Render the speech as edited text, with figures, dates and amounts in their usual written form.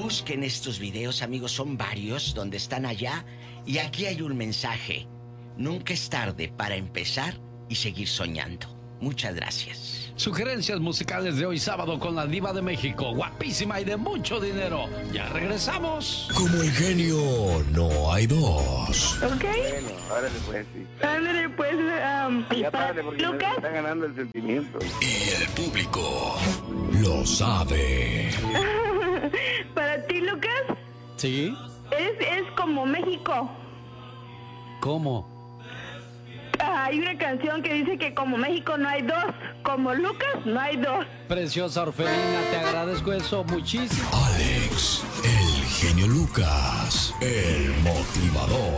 Busquen estos videos, amigos, son varios donde están allá. Y aquí hay un mensaje. Nunca es tarde para empezar y seguir soñando. Muchas gracias. Sugerencias musicales de hoy sábado con la diva de México, guapísima y de mucho dinero. Ya regresamos. Como el genio no hay dos. ¿Ok? Bueno, árale pues, sí. Ándale, pues, Ya tarde porque me Lucas. está ganando el sentimiento. Y el público lo sabe. Para ti, Lucas, ¿Sí? es como México. ¿Cómo? Hay una canción que dice que como México no hay dos, como Lucas no hay dos. Preciosa Orfelina, te agradezco eso muchísimo. Alex, el genio Lucas, el motivador.